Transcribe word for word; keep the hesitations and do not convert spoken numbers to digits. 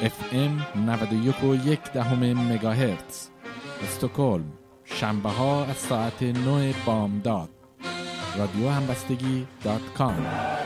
اف ام نود و یک و یک دهم مگاهرتز استکهلم، شنبه ها از ساعت نه بامداد. رادیو همبستگی دات کام